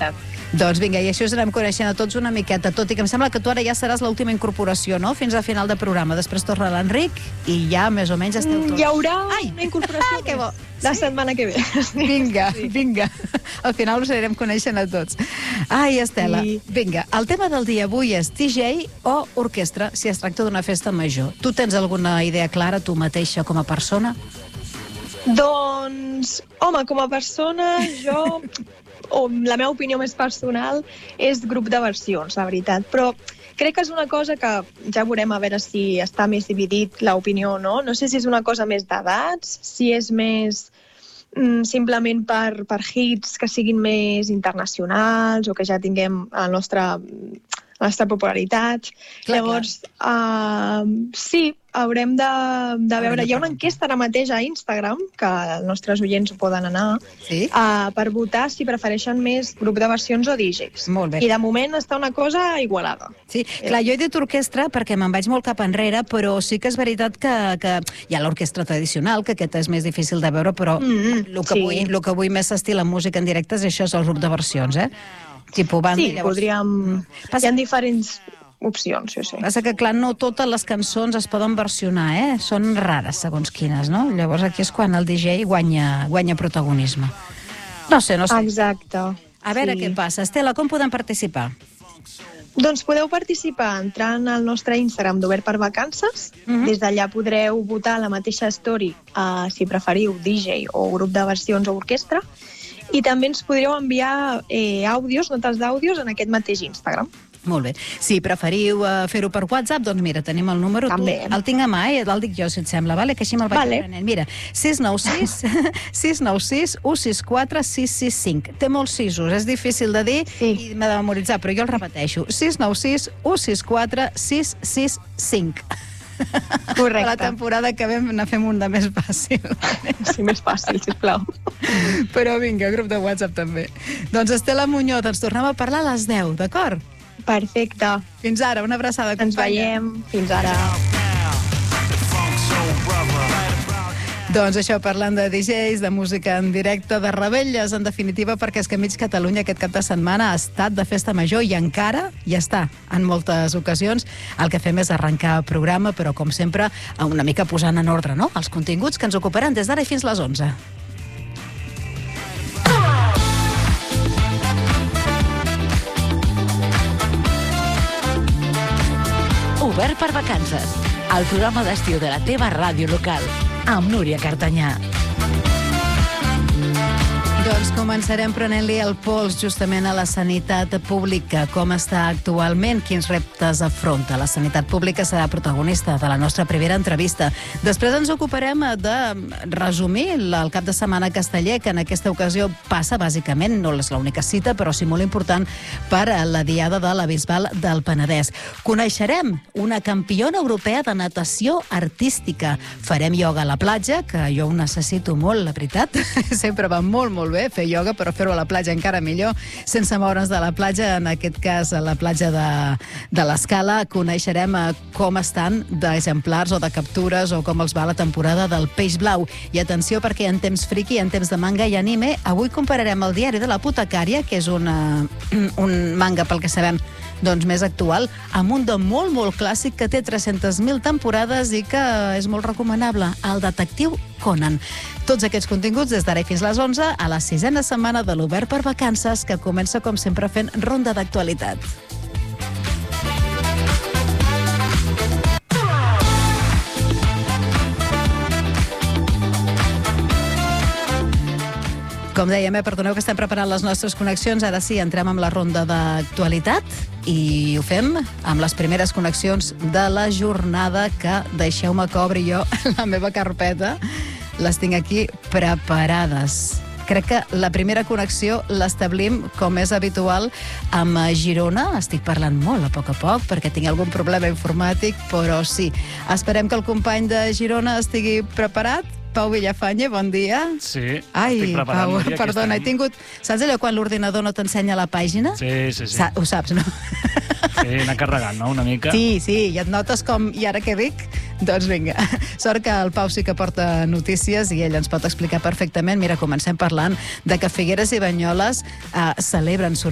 veritat. Doncs vinga, i així us anem coneixent a tots una miqueta, tot i que em sembla que tu ara ja seràs l'última incorporació, no?, fins a final de programa. Després torna l'Enric i ja més o menys esteu tots. Hi haurà una incorporació que bo. La setmana que ve. Vinga, vinga. Al final us anirem coneixent a tots. Ai, Estela, vinga, el tema del dia avui és DJ o orquestra, si es tracta d'una festa major. Tu tens alguna idea clara, tu mateixa, com a persona? Doncs, home, com a persona, jo... o la meva opinió més personal és grup de versions, la veritat. Però crec que és una cosa que ja veurem a veure si està més dividit l'opinió o no. No sé si és una cosa més d'edats, si és més simplement per hits que siguin més internacionals o que ja tinguem la nostra popularitat. Llavors, sí, haurem de veure. Hi ha una enquesta ara mateix a Instagram, que els nostres oients ho poden anar, per votar si prefereixen més grup de versions o DJs. Molt bé. I de moment està una cosa igualada. Sí, clar, jo he dit orquestra perquè me'n vaig molt cap enrere, però sí que és veritat que hi ha l'orquestra tradicional, que aquesta és més difícil de veure, però el que avui més s'estila en música en directe és això, és el grup de versions, Tipo banda, sí, podríem... Hi ha diferents opcions, sí. Passa que, clar, no totes les cançons es poden versionar, Són rares, segons quines, no? Llavors aquí és quan el DJ guanya protagonisme. No sé. Exacte. A veure què passa. Estela, com podem participar? Doncs podeu participar entrant al nostre Instagram d'Obert per Vacances. Des d'allà podreu votar la mateixa story si preferiu DJ o grup de versions o orquestra. I també ens podríeu enviar notes d'àudios en aquest mateix Instagram. Molt bé. Si preferiu fer-ho per WhatsApp, doncs mira, tenim el número. També. El tinc a mà, el dic jo, si et sembla, que així me'l vaig aprenent. Mira, 696 164 665. Té molts sisos, és difícil de dir i m'ha de memoritzar, però jo el repeteixo. 696 164 665. Correcte. La temporada que vam ne fem un de més fàcil. Sí, més fàcil, sisplau. Però vinga, grup de WhatsApp també. Doncs Estela Muñoz, ens tornem a parlar a les 10, d'acord? Perfecte. Fins ara, una abraçada, companya. Ens veiem. Fins ara. Doncs això, parlant de DJs, de música en directe, de revetlles, en definitiva, perquè és que mig Catalunya aquest cap de setmana ha estat de festa major i encara hi està en moltes ocasions. El que fem és arrencar el programa, però com sempre, una mica posant en ordre, no?, els continguts que ens ocuparan des d'ara i fins les 11. Obert per Vacances, el programa d'estiu de la teva ràdio local, amb Núria Cartanyà. Doncs començarem prenent-li el pols justament a la sanitat pública. Com està actualment? Quins reptes afronta? La sanitat pública serà protagonista de la nostra primera entrevista. Després ens ocuparem de resumir el cap de setmana casteller, que en aquesta ocasió passa bàsicament, no és l'única cita, però sí molt important, per la Diada de la Bisbal del Penedès. Coneixerem una campiona europea de natació artística. Farem ioga a la platja, que jo ho necessito molt, la veritat. Sempre va molt bé fer ioga, però fer-ho a la platja encara millor, sense moure'ns de la platja, en aquest cas a la platja de l'Escala. Coneixerem com estan d'exemplars o de captures o com els va la temporada del peix blau. I atenció, perquè en temps friki, en temps de manga i anime, avui compararem el diari de l'apotecària, que és un manga, pel que sabem, doncs més actual, amb un de molt clàssic que té 300.000 temporades i que és molt recomanable, el detectiu Conan. Tots aquests continguts des d'ara i fins les 11 a la 6a setmana de l'Obert per Vacances, que comença com sempre fent ronda d'actualitat. Com dèiem, perdoneu que estem preparant les nostres connexions. Ara sí, entrem amb la ronda d'actualitat i ho fem amb les primeres connexions de la jornada, que deixeu-me que obri jo la meva carpeta. Les tinc aquí preparades. Crec que la primera connexió l'establim, com és habitual, amb Girona. Estic parlant molt a poc, perquè tinc algun problema informàtic, però sí. Esperem que el company de Girona estigui preparat. Pau Villafañe, bon dia. Sí, estic preparant. Pau, Núria, perdona, he tingut... Saps allò quan l'ordinador no t'ensenya la pàgina? Sí. Ho saps, no? Sí, anar carregant, no?, una mica. Sí, i et notes com... I ara què dic? Doncs vinga, sort que el Pau sí que porta notícies i ell ens pot explicar perfectament. Mira, comencem parlant de que Figueres i Banyoles celebren